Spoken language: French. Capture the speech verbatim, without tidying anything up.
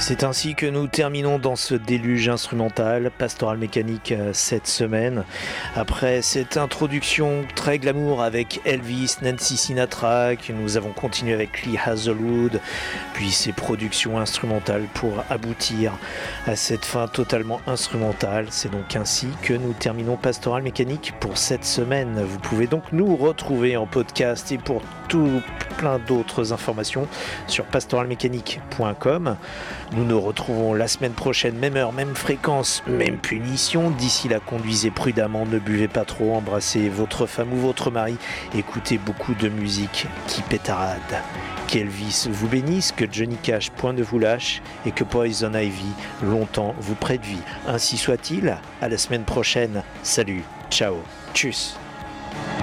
C'est ainsi que nous terminons dans ce déluge instrumental Pastoral Mécanique cette semaine. Après cette introduction très glamour avec Elvis, Nancy Sinatra, que nous avons continué avec Lee Hazelwood, puis ces productions instrumentales pour aboutir à cette fin totalement instrumentale. C'est donc ainsi que nous terminons Pastoral Mécanique pour cette semaine. Vous pouvez donc nous retrouver en podcast et pour tout plein d'autres informations sur pastoral mécanique point com. Nous nous retrouvons la semaine prochaine, même heure, même fréquence, même punition. D'ici là, conduisez prudemment, ne buvez pas trop, embrassez votre femme ou votre mari, écoutez beaucoup de musique qui pétarade. Qu'Elvis vous bénisse, que Johnny Cash point ne vous lâche et que Poison Ivy longtemps vous prête vie. Ainsi soit-il, à la semaine prochaine. Salut, ciao, tchuss.